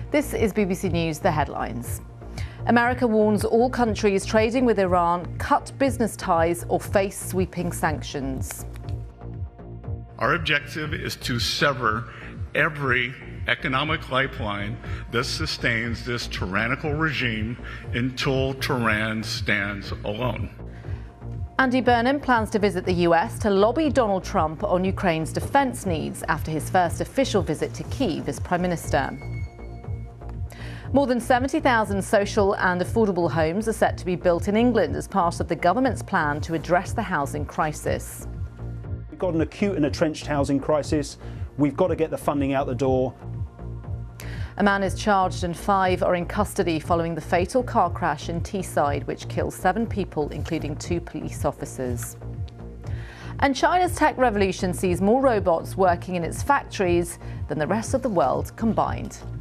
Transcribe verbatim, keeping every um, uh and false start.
This is B B C News, the headlines. America warns all countries trading with Iran cut business ties or face sweeping sanctions. Our objective is to sever every economic lifeline that sustains this tyrannical regime until Tehran stands alone. Andy Burnham plans to visit the U S to lobby Donald Trump on Ukraine's defence needs after his first official visit to Kyiv as Prime Minister. More than seventy thousand social and affordable homes are set to be built in England as part of the government's plan to address the housing crisis. We've got an acute and entrenched housing crisis. We've got to get the funding out the door. A man is charged and five are in custody following the fatal car crash in Teesside, which killed seven people, including two police officers. And China's tech revolution sees more robots working in its factories than the rest of the world combined.